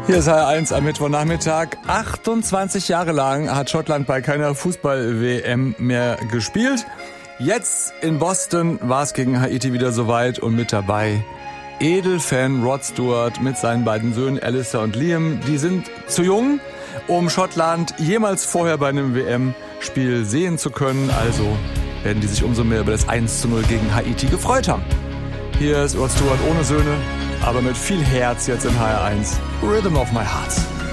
Hier ist HR1 am Mittwochnachmittag. 28 Jahre lang hat Schottland bei keiner Fußball-WM mehr gespielt. Jetzt in Boston war es gegen Haiti wieder soweit und mit dabei Edelfan Rod Stewart mit seinen beiden Söhnen Alistair und Liam. Die sind zu jung, um Schottland jemals vorher bei einem WM-Spiel sehen zu können. Also werden die sich umso mehr über das 1:0 gegen Haiti gefreut haben. Hier ist Rod Stewart ohne Söhne, aber mit viel Herz jetzt in HR1. Rhythm of my heart.